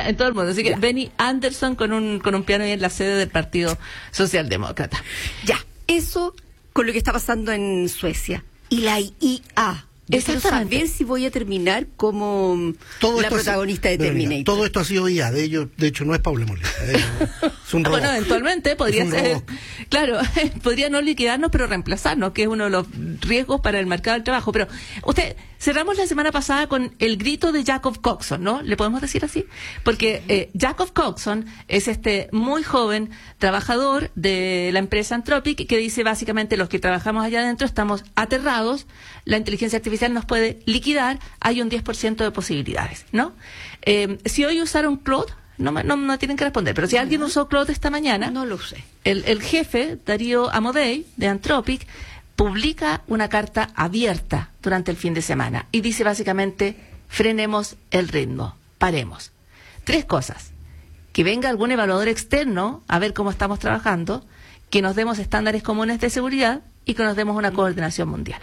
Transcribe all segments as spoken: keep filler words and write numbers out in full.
ya, en todo el mundo. Así que Ya. Benny Anderson con un con un piano ahí en la sede del Partido Socialdemócrata. Ya, eso con lo que está pasando en Suecia. Y la I A. Yo quiero Exactamente. saber si voy a terminar como Todo la esto ha sido- protagonista de Verónica, Terminator. todo esto ha sido I A, de ello, de hecho no es Pablo Molina. Es, es un robot. Bueno, eventualmente podría Es un ser, robot. claro, podría no liquidarnos, pero reemplazarnos, que es uno de los riesgos para el mercado del trabajo. Pero usted, cerramos la semana pasada con el grito de Jacob Coxon, ¿no? ¿Le podemos decir así? Porque eh, Jacob Coxon es este muy joven trabajador de la empresa Anthropic que dice básicamente los que trabajamos allá adentro estamos aterrados, la inteligencia artificial nos puede liquidar, hay un diez por ciento de posibilidades, ¿no? Eh, si hoy usaron Claude, no, me- no, no tienen que responder, pero si alguien usó Claude esta mañana, No lo sé. el, el jefe, Darío Amodei, de Anthropic, publica una carta abierta durante el fin de semana y dice básicamente, frenemos el ritmo, paremos. Tres cosas. Que venga algún evaluador externo a ver cómo estamos trabajando, que nos demos estándares comunes de seguridad y que nos demos una coordinación mundial.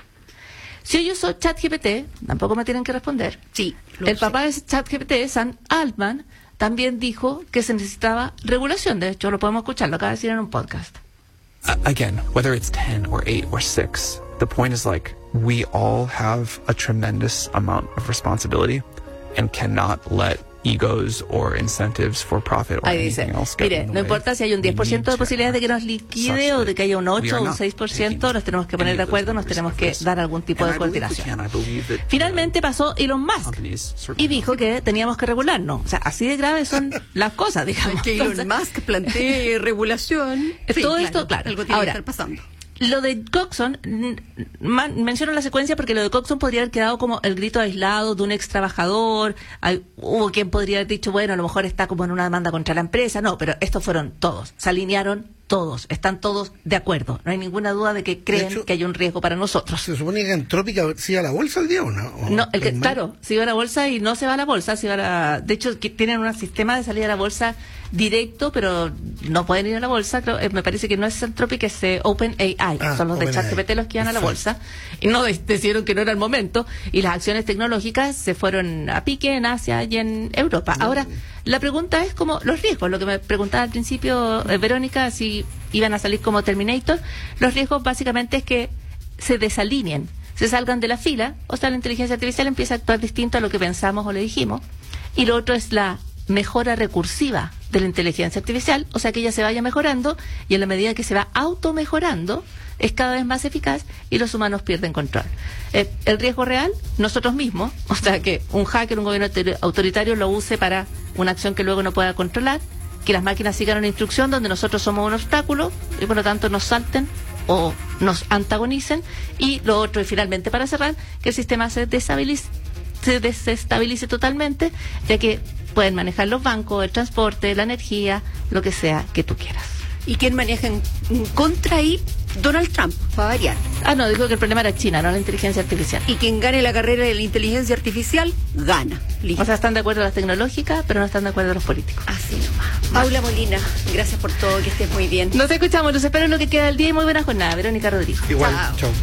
Si hoy uso ChatGPT, tampoco me tienen que responder. Sí, lo El sé. papá de ChatGPT, Sam Altman, también dijo que se necesitaba regulación. De hecho, lo podemos escuchar, lo acaba de decir en un podcast. Uh, again, whether it's ten or eight or six, the point is like we all have a tremendous amount of responsibility and cannot let egos or incentives for profit or Ahí dice, anything else get mire, in the no way. importa si hay un diez por ciento de posibilidades de que nos liquide o de que haya un ocho o un seis por ciento, nos tenemos que poner de acuerdo, nos tenemos que dar algún tipo de coordinación. Finalmente pasó Elon Musk y dijo que teníamos que regularnos. O sea, así de graves son las cosas, digamos. Que Elon Entonces, Musk plantee regulación. Eh, todo esto, claro. Algo tiene Ahora, que estar pasando. Lo de Coxon, n- man- menciono la secuencia porque lo de Coxon podría haber quedado como el grito aislado de un ex trabajador. Hay- hubo quien podría haber dicho, bueno, a lo mejor está como en una demanda contra la empresa. No, pero estos fueron todos, se alinearon todos, están todos de acuerdo. No hay ninguna duda de que creen De hecho, que hay un riesgo para nosotros. ¿Se supone que Anthropic sí a la bolsa al día o no? ¿O No, el que, es mal? claro, se iba a la bolsa y no se va a la bolsa, se iba a la, de hecho que tienen un sistema de salida a la bolsa directo, pero no pueden ir a la bolsa. Creo, eh, me parece que no es Anthropic, es eh, OpenAI, Ah, son los de OpenAI. ChatGPT los que iban a la Perfecto. bolsa y no de- decidieron que no era el momento y las acciones tecnológicas se fueron a pique en Asia y en Europa. Ahora, la pregunta es como los riesgos, lo que me preguntaba al principio eh, Verónica, si iban a salir como Terminator. Los riesgos básicamente es que se desalineen, se salgan de la fila, o sea, la inteligencia artificial empieza a actuar distinto a lo que pensamos o le dijimos. Y lo otro es la mejora recursiva de la inteligencia artificial, o sea, que ella se vaya mejorando y en la medida que se va automejorando es cada vez más eficaz y los humanos pierden control. Eh, el riesgo real, nosotros mismos, o sea, que un hacker, un gobierno autor- autoritario lo use para una acción que luego no pueda controlar, que las máquinas sigan una instrucción donde nosotros somos un obstáculo y por lo tanto nos salten o nos antagonicen. Y lo otro, y finalmente para cerrar, que el sistema se desestabilice, se desestabilice totalmente, ya que pueden manejar los bancos, el transporte, la energía, lo que sea que tú quieras. ¿Y quién maneja en, en contra ahí? Donald Trump, para variar. Ah, no, dijo que el problema era China, no la inteligencia artificial. Y quien gane la carrera de la inteligencia artificial, gana. Listo. O sea, están de acuerdo las tecnológicas, pero no están de acuerdo los políticos. Así nomás. Paula Molina, gracias por todo, que estés muy bien. Nos escuchamos, los espero en lo que queda del día y muy buena jornada. Verónica Rodríguez. Igual, Chao. chao.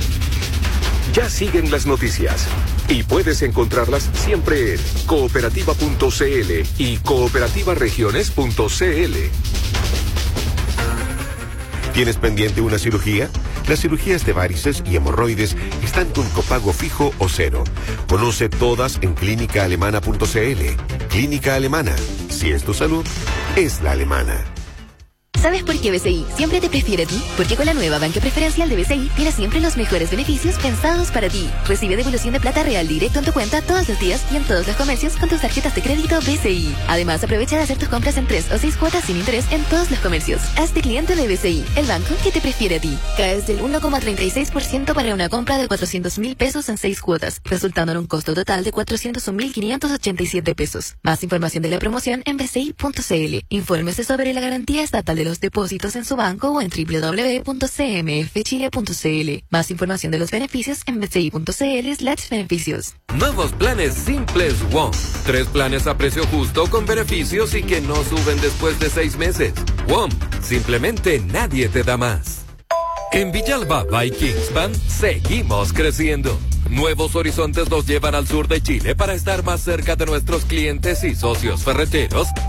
Ya siguen las noticias y puedes encontrarlas siempre en cooperativa punto c l y cooperativa regiones punto c l. ¿Tienes pendiente una cirugía? Las cirugías de varices y hemorroides están con copago fijo o cero. Conoce todas en clínica alemana punto c l. Clínica Alemana. Si es tu salud, es la alemana. ¿Sabes por qué B C I siempre te prefiere a ti? Porque con la nueva banca preferencial de B C I tienes siempre los mejores beneficios pensados para ti. Recibe devolución de plata real directo en tu cuenta todos los días y en todos los comercios con tus tarjetas de crédito B C I. Además, aprovecha de hacer tus compras en tres o seis cuotas sin interés en todos los comercios. Hazte cliente de B C I, el banco que te prefiere a ti. Caes del uno coma treinta y seis por ciento para una compra de cuatrocientos mil pesos en seis cuotas, resultando en un costo total de cuatrocientos un mil quinientos ochenta y siete pesos. Más información de la promoción en b c i punto c l. Infórmese sobre la garantía estatal de los depósitos en su banco o en w w w punto c m f chile punto c l. Más información de los beneficios en b c i punto c l slash beneficios. Nuevos planes simples WOM. Tres planes a precio justo con beneficios y que no suben después de seis meses. WOM. Simplemente nadie te da más. En Villalba by Kingspan seguimos creciendo. Nuevos horizontes nos llevan al sur de Chile para estar más cerca de nuestros clientes y socios ferreteros